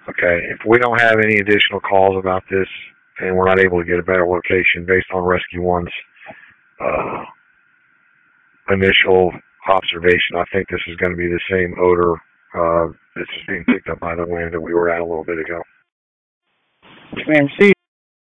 Okay, if we don't have any additional calls about this and we're not able to get a better location based on Rescue One's uh, initial observation, I think this is going to be the same odor that's just being picked up by the wind that we were at a little bit ago. Man, see,